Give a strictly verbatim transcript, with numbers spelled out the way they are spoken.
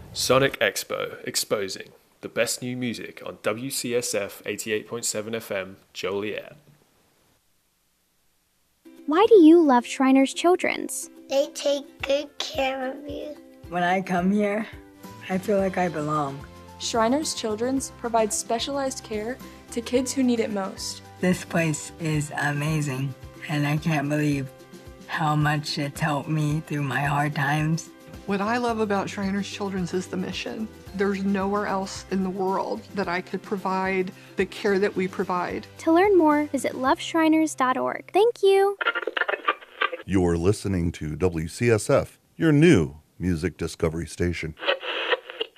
Sonic Expo, exposing the best new music on W C S F eighty-eight point seven F M, Joliet. Why do you love Shriners Children's? They take good care of you. When I come here, I feel like I belong. Shriners Children's provides specialized care to kids who need it most. This place is amazing, and I can't believe how much it's helped me through my hard times. What I love about Shriners Children's is the mission. There's nowhere else in the world that I could provide the care that we provide. To learn more, visit love shriners dot org. Thank you. You're listening to W C S F, your new music discovery station.